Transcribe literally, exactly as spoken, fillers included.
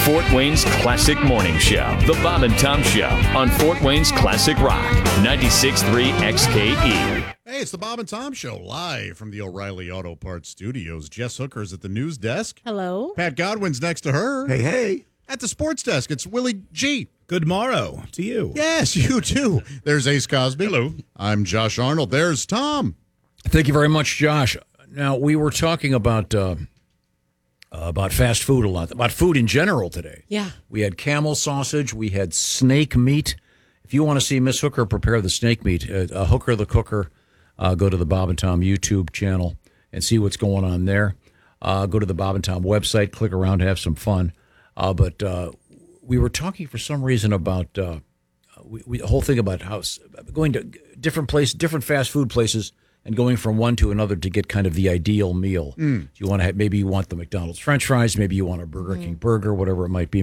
Fort Wayne's Classic Morning Show, The Bob and Tom Show on Fort Wayne's Classic Rock, ninety-six point three X K E. Hey, it's the Bob and Tom Show, live from the O'Reilly Auto Parts Studios. Jess Hooker's at the news desk. Hello. Pat Godwin's next to her. Hey, hey. At the sports desk, it's Willie G. Good morrow to you. Yes, you too. There's Ace Cosby. Hello. I'm Josh Arnold. There's Tom. Thank you very much, Josh. Now, we were talking about uh, about fast food a lot, about food in general today. Yeah. We had camel sausage. We had snake meat. If you want to see Miss Hooker prepare the snake meat, uh, uh, Hooker the Cooker, uh, go to the Bob and Tom YouTube channel and see what's going on there. Uh, go to the Bob and Tom website, click around, have some fun. Uh, but uh, we were talking for some reason about uh, we, we, the whole thing about how going to different places, different fast food places, and going from one to another to get kind of the ideal meal. Mm. You want to have, maybe you want the McDonald's French fries, maybe you want a Burger mm. King burger, whatever it might be.